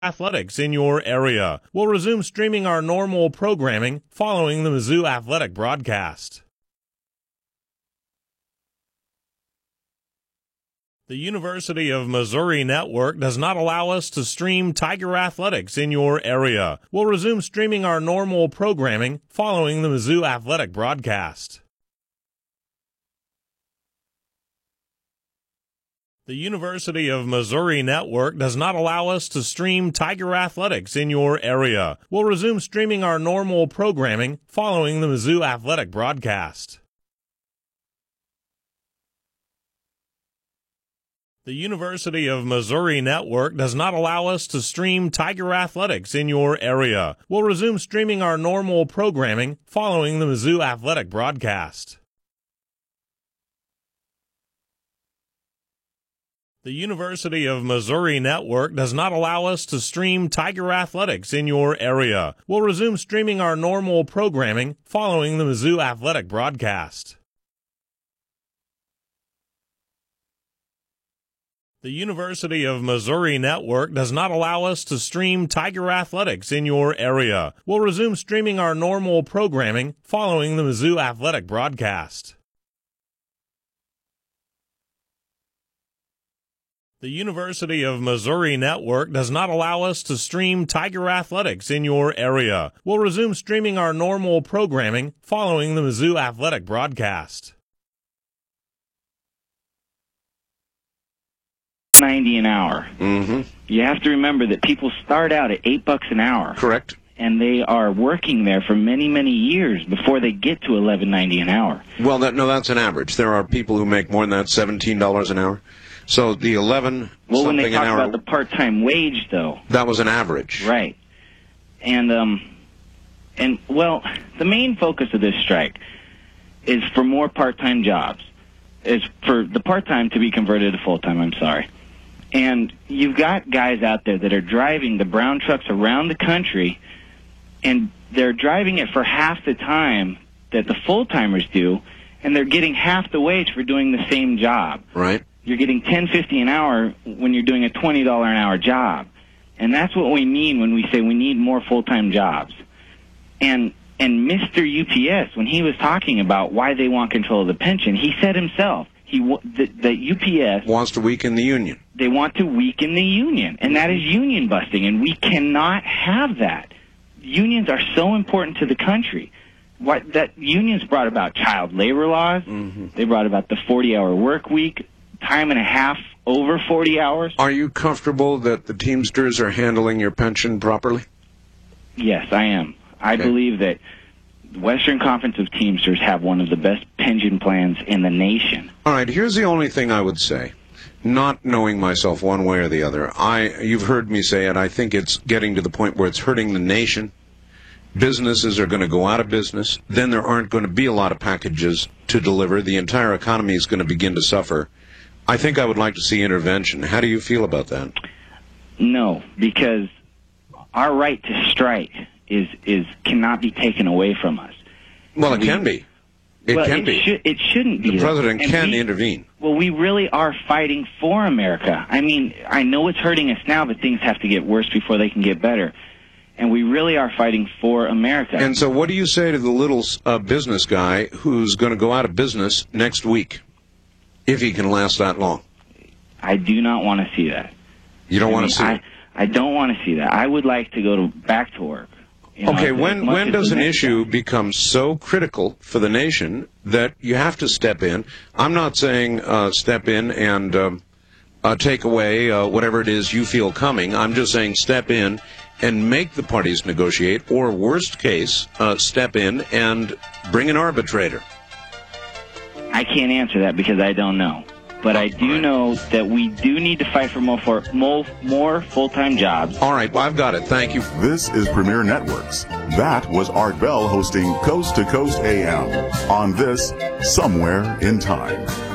athletics in your area. We'll resume streaming our normal programming following the Mizzou Athletic broadcast. The University of Missouri Network does not allow us to stream Tiger Athletics in your area. We'll resume streaming our normal programming following the Mizzou Athletic broadcast. The University of Missouri Network does not allow us to stream Tiger Athletics in your area. We'll resume streaming our normal programming following the Mizzou Athletic broadcast. The University of Missouri Network does not allow us to stream Tiger Athletics in your area. We'll resume streaming our normal programming following the Mizzou Athletic broadcast. The University of Missouri Network does not allow us to stream Tiger Athletics in your area. We'll resume streaming our normal programming following the Mizzou Athletic broadcast. The University of Missouri Network does not allow us to stream Tiger Athletics in your area. We'll resume streaming our normal programming following the Mizzou Athletic broadcast. The University of Missouri Network does not allow us to stream Tiger Athletics in your area. We'll resume streaming our normal programming following the Mizzou Athletic broadcast. $90 an hour. Mm-hmm. You have to remember that people start out at $8 an hour. Correct. And they are working there for many, many years before they get to $11.90 an hour. Well, that's an average. There are people who make more than that, $17 an hour. So the 11 well, when they something talk an hour, about the part-time wage, though, that was an average. right? And the main focus of this strike is for more part-time jobs. Is for the part-time to be converted to full-time. I'm sorry. And you've got guys out there that are driving the brown trucks around the country, and they're driving it for half the time that the full-timers do, and they're getting half the wage for doing the same job. Right. You're getting $10.50 an hour when you're doing a $20 an hour job. And that's what we mean when we say we need more full-time jobs. And Mr. UPS, when he was talking about why they want control of the pension, he said himself, the UPS wants to weaken the union. They want to weaken the union, and that is union busting, and we cannot have that. Unions are so important to the country. That unions brought about child labor laws. Mm-hmm. They brought about the 40-hour work week, time and a half over 40 hours. Are you comfortable that the Teamsters are handling your pension properly? Yes, I am. I believe that the Western Conference of Teamsters have one of the best pension plans in the nation. All right, here's the only thing I would say. Not knowing myself one way or the other, you've heard me say it, I think it's getting to the point where it's hurting the nation. Businesses are going to go out of business. Then there aren't going to be a lot of packages to deliver. The entire economy is going to begin to suffer. I think I would like to see intervention. How do you feel about that? No, because our right to strike cannot be taken away from us. Well, it can be. It can be. It shouldn't be. The president can intervene. Well, we really are fighting for America. I mean, I know it's hurting us now, but things have to get worse before they can get better. And we really are fighting for America. And so what do you say to the little business guy who's going to go out of business next week, if he can last that long? I do not want to see that. You don't want to see it? I don't want to see that. I would like to go back to work. Okay, when does an issue become so critical for the nation that you have to step in? I'm not saying step in and take away whatever it is you feel coming. I'm just saying step in and make the parties negotiate, or worst case, step in and bring an arbitrator. I can't answer that because I don't know. But I do know that we do need to fight for more full-time jobs. All right, well, I've got it. Thank you. This is Premier Networks. That was Art Bell hosting Coast to Coast AM on this Somewhere in Time.